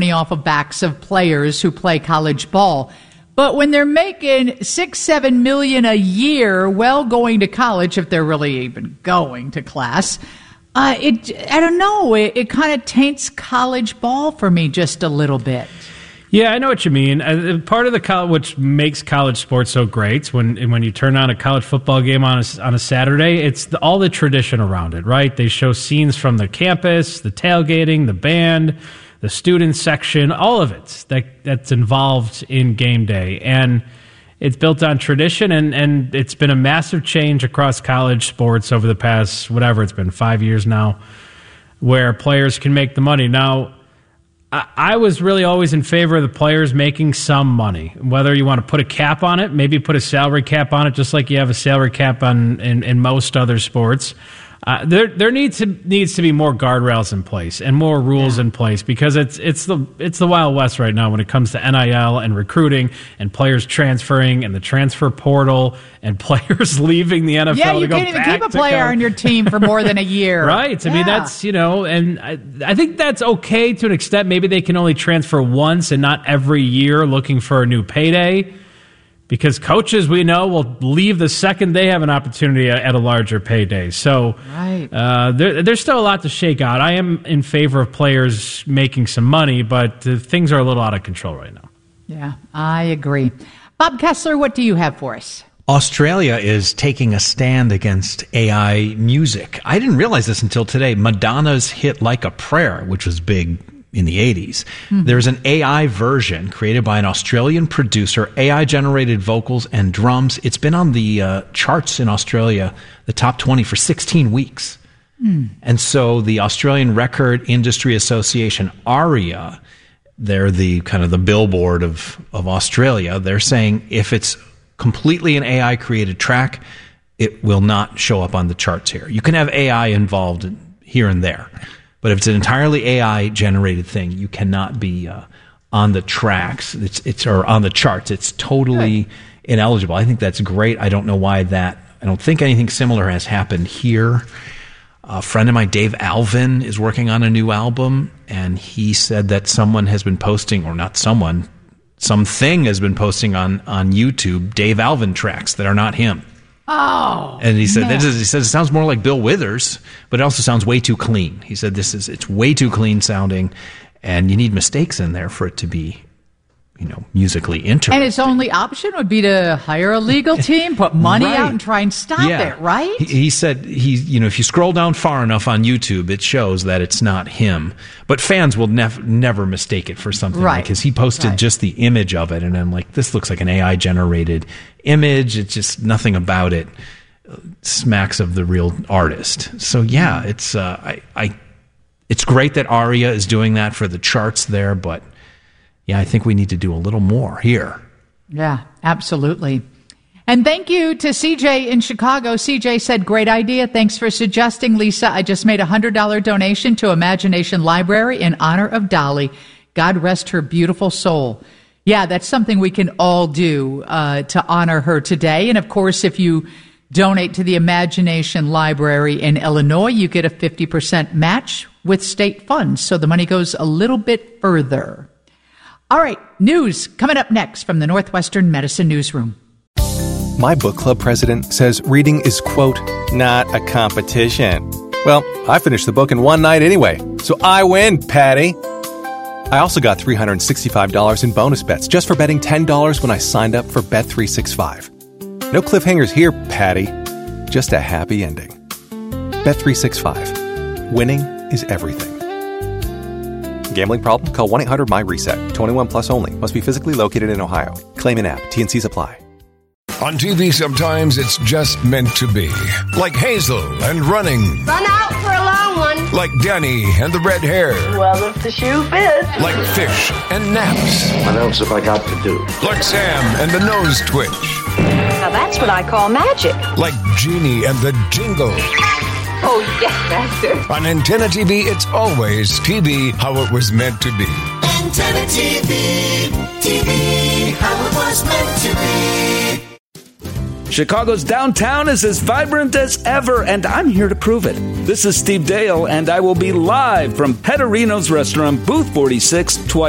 money off of backs of players who play college ball. But when they're making $6-7 million a year while going to college, if they're really even going to class, I don't know. It kind of taints college ball for me just a little bit. Yeah, I know what you mean. Part of the which makes college sports so great when you turn on a college football game on a Saturday, it's all the tradition around it, right? They show scenes from the campus, the tailgating, the band, the student section, all of it that's involved in game day. And it's built on tradition, and it's been a massive change across college sports over the past, whatever, it's been 5 years now, where players can make the money. Now, I was really always in favor of the players making some money, whether you want to put a cap on it, maybe put a salary cap on it, just like you have a salary cap in most other sports. There needs to be more guardrails in place and more rules in place, because it's the Wild West right now when it comes to NIL and recruiting and players transferring and the transfer portal and players leaving the NFL. Yeah, you can't even keep a player on your team for more than a year. Right. I mean, that's, and I think that's okay to an extent. Maybe they can only transfer once and not every year looking for a new payday. Because coaches, we know, will leave the second they have an opportunity at a larger payday. So there's still a lot to shake out. I am in favor of players making some money, but things are a little out of control right now. Yeah, I agree. Bob Kessler, what do you have for us? Australia is taking a stand against AI music. I didn't realize this until today. Madonna's hit Like a Prayer, which was big in the 80s. Mm-hmm. There's an AI version created by an Australian producer, AI-generated vocals and drums. It's been on the charts in Australia, the top 20 for 16 weeks. Mm. And so the Australian Record Industry Association, ARIA, they're the kind of the billboard of Australia. They're saying if it's completely an AI-created track, it will not show up on the charts here. You can have AI involved here and there. But if it's an entirely AI-generated thing, you cannot be on the tracks. It's or on the charts. It's totally ineligible. I think that's great. I don't know why I don't think anything similar has happened here. A friend of mine, Dave Alvin, is working on a new album, and he said that someone has been posting, or not someone, something has been posting on YouTube Dave Alvin tracks that are not him. Oh, and he said, it sounds more like Bill Withers, but it also sounds way too clean. He said it's way too clean sounding, and you need mistakes in there for it to be, musically interesting. And his only option would be to hire a legal team, put money out, and try and stop it. Right? He said if you scroll down far enough on YouTube, it shows that it's not him. But fans will never mistake it for something, because he posted just the image of it, and I'm like, this looks like an AI generated image. It's just nothing about it smacks of the real artist. So it's it's great that ARIA is doing that for the charts there, but I think we need to do a little more here. Yeah, absolutely. And thank you to CJ in Chicago. CJ said, great idea. Thanks for suggesting, Lisa. I just made a $100 donation to Imagination Library in honor of Dolly. God rest her beautiful soul. Yeah, that's something we can all do to honor her today. And of course, if you donate to the Imagination Library in Illinois, you get a 50% match with state funds. So the money goes a little bit further. All right, news coming up next from the Northwestern Medicine Newsroom. My book club president says reading is, quote, not a competition. Well, I finished the book in one night anyway, so I win, Patty. I also got $365 in bonus bets just for betting $10 when I signed up for Bet365. No cliffhangers here, Patty. Just a happy ending. Bet365. Winning is everything. Gambling problem? Call 1-800-MY-RESET. 21 plus only. Must be physically located in Ohio. Claim in app. T&Cs apply. On TV, sometimes it's just meant to be. Like Hazel and running. Run out for a long one. Like Danny and the red hair. Well, if the shoe fits. Like fish and naps. What else have I got to do? Like Sam and the nose twitch. Now that's what I call magic. Like Jeannie and the jingle. Oh, yes, Master. On Antenna TV, it's always TV how it was meant to be. Antenna TV, TV how it was meant to be. Chicago's downtown is as vibrant as ever, and I'm here to prove it. This is Steve Dale, and I will be live from Petterino's Restaurant, Booth 46, twice